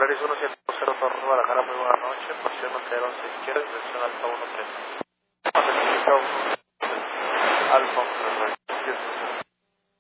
Polaris 170 Torre Guadalajara, muy buenas noches, posición Montevideo 11 izquierda, dirección Alfa 13. Alfa 13.